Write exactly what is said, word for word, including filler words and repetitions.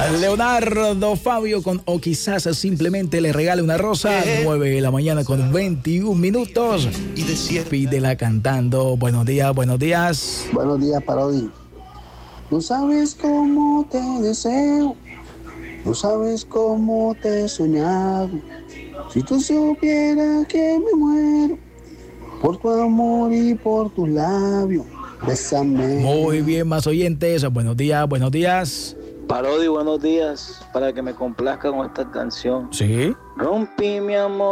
Leonardo Fabio con O quizás simplemente le regale una rosa. nueve de la mañana con veintiún minutos. Pídela cantando. Buenos días, buenos días. Buenos días, Parodi. No sabes cómo te deseo, no sabes cómo te he soñado. Si tú supieras que me muero por tu amor y por tus labios, bésame. Muy bien, más oyentes. Buenos días, buenos días. Parodi, buenos días. Para que me complazca con esta canción. Sí. Rompí mi amor.